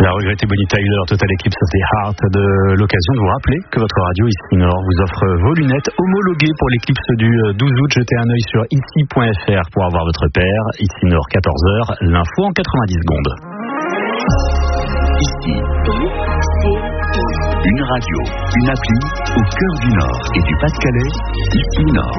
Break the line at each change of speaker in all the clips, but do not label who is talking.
La regrettée Bonnie Tyler, Total Eclipse of the Heart, de l'occasion de vous rappeler que votre radio Ici Nord vous offre vos lunettes homologuées pour l'éclipse du 12 août. Jetez un œil sur ici.fr pour avoir votre paire. Ici Nord, 14h, l'info en 90 secondes.
Ici, une radio, une appli au cœur du Nord et du Pas-de-Calais. Ici Nord.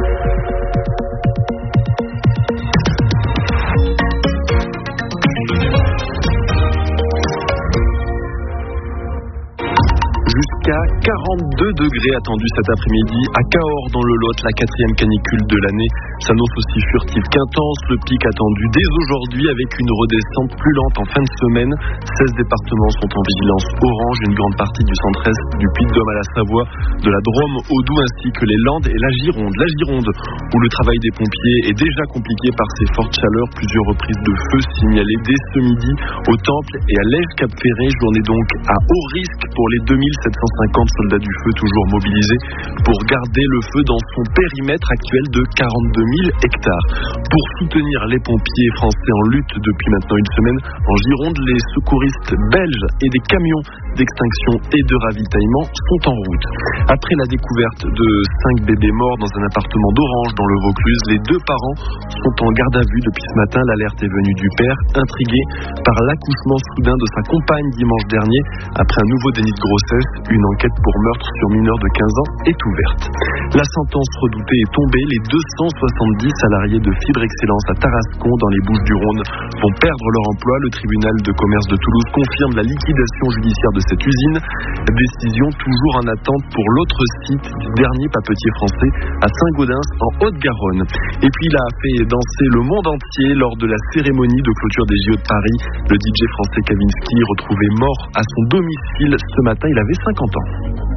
Jusqu'à 42 degrés attendus cet après-midi à Cahors dans le Lot, la 4e canicule de l'année s'annonce aussi furtive qu'intense. Le pic attendu dès aujourd'hui avec une redescente plus lente en fin de semaine. 16 départements sont en vigilance orange, une grande partie du centre-est, du Puy-de-Dôme à la Savoie, de la Drôme au Doubs ainsi que les Landes et la Gironde. La Gironde où le travail des pompiers est déjà compliqué par ces fortes chaleurs. Plusieurs reprises de feu signalées dès ce midi au Temple et à Lège-Cap-Ferré. Journée donc à haut risque pour les 2750 soldats du feu toujours mobilisés pour garder le feu dans son périmètre actuel de 42 000 hectares. Pour soutenir les pompiers français en lutte depuis maintenant une semaine, en Gironde, les secouristes belges et des camions d'extinction et de ravitaillement sont en route. Après la découverte de 5 bébés morts dans un appartement d'Orange dans le Vaucluse, les 2 parents sont en garde à vue depuis ce matin. L'alerte est venue du père, intrigué par l'accouchement soudain de sa compagne dimanche dernier. Après un nouveau déni de grossesse, une enquête pour meurtre sur mineur de 15 ans est ouverte. La sentence redoutée est tombée. Les 270 salariés de Fibre Excellence à Tarascon dans les Bouches-du-Rhône vont perdre leur emploi. Le tribunal de commerce de Toulouse confirme la liquidation judiciaire de cette usine. Décision toujours en attente pour l'autre site du dernier papetier français à Saint-Gaudens en Haute-Garonne. Et puis il a fait danser le monde entier lors de la cérémonie de clôture des JO de Paris. Le DJ français Kavinsky, retrouvé mort à son domicile ce matin, il avait 50 ans.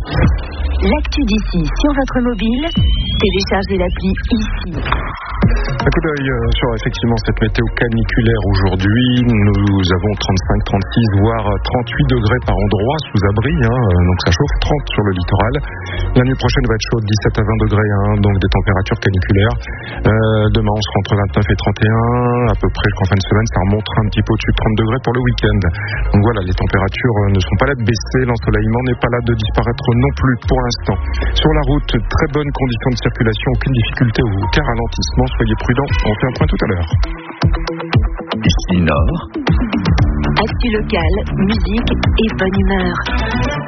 L'actu d'ici sur votre mobile, téléchargez l'appli Ici.
Un coup d'œil sur effectivement cette météo caniculaire aujourd'hui. Nous avons 35, 36 voire 38 degrés par endroit sous abri, donc ça chauffe, 30 sur le littoral. La nuit prochaine va être chaude, 17 à 20 degrés, donc des températures caniculaires. Demain on sera entre 29 et 31, à peu près jusqu'en fin de semaine, ça remontera un petit peu au-dessus de 30 degrés pour le week-end. Donc voilà, les températures ne sont pas là de baisser, l'ensoleillement n'est pas là de disparaître non plus pour l'instant. Sur la route, très bonnes conditions de circulation, aucune difficulté ou aucun ralentissement, soyez prudents, on fait un point tout à l'heure.
Ici Nord.
Actu locale, musique et bonne humeur.